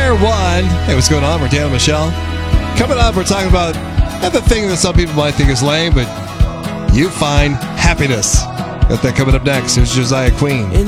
Air One. Hey, what's going on? We're Dan and Michelle. Coming up, we're talking about the thing that some people might think is lame, but you find happiness. Got that coming up next. Here's Josiah Queen.